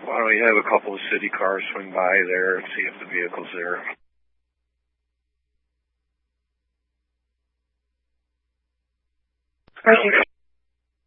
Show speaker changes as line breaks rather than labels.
Why don't we have a couple of city cars swing by there and see if the vehicle's there?
Roger.